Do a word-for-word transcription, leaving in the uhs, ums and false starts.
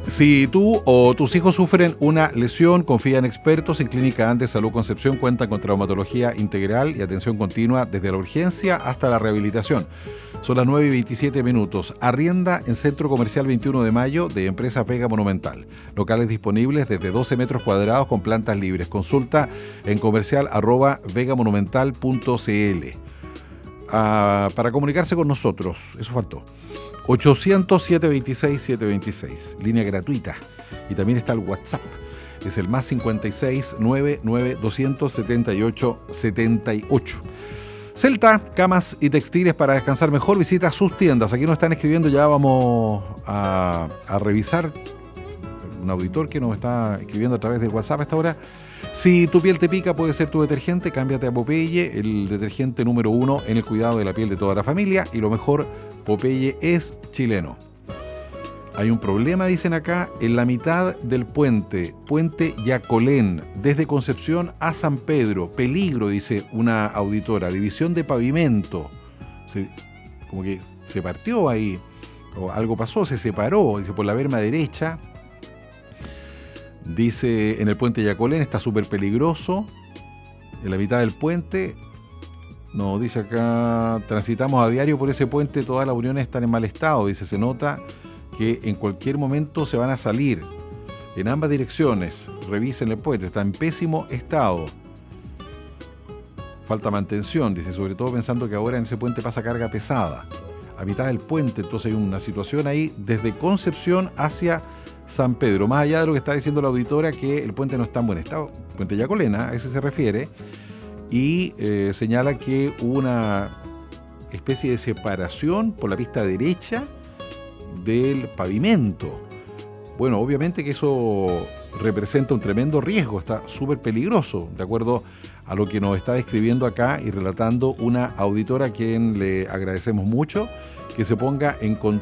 Si tú o tus hijos sufren una lesión, confía en expertos. En Clínica Andes Salud Concepción cuentan con traumatología integral y atención continua desde la urgencia hasta la rehabilitación. Son las nueve y veintisiete minutos. Arrienda en Centro Comercial veintiuno de Mayo de Empresa Vega Monumental. Locales disponibles desde doce metros cuadrados con plantas libres. Consulta en comercial arroba vegamonumental punto cl. Ah, para comunicarse con nosotros, eso faltó. ochocientos, setecientos veintiséis, setecientos veintiséis, línea gratuita. Y también está el WhatsApp, es el más cincuenta y seis, noventa y nueve, doscientos setenta y ocho, setenta y ocho. Celta, camas y textiles para descansar mejor, visita sus tiendas. Aquí nos están escribiendo, ya vamos a, a revisar. Un auditor que nos está escribiendo a través del WhatsApp a esta hora. Si tu piel te pica, puede ser tu detergente, cámbiate a Popeye, el detergente número uno en el cuidado de la piel de toda la familia. Y lo mejor, Popeye es chileno. Hay un problema, dicen acá, en la mitad del puente, puente Yacolén, desde Concepción a San Pedro. Peligro, dice una auditora, división de pavimento. Se, como que se partió ahí, o algo pasó, se separó, dice, por la berma derecha. Dice, en el puente Yacolén está súper peligroso. En la mitad del puente, no, dice acá, transitamos a diario por ese puente, todas las uniones están en mal estado. Dice, se nota que en cualquier momento se van a salir. En ambas direcciones, revisen el puente, está en pésimo estado. Falta mantención, dice, sobre todo pensando que ahora en ese puente pasa carga pesada. A mitad del puente, entonces hay una situación ahí desde Concepción hacia San Pedro, más allá de lo que está diciendo la auditora, que el puente no está en buen estado, puente Yacolena, a ese se refiere, y eh, señala que hubo una especie de separación por la pista derecha del pavimento. Bueno, obviamente que eso representa un tremendo riesgo, está súper peligroso, de acuerdo a lo que nos está describiendo acá y relatando una auditora a quien le agradecemos mucho que se ponga en contacto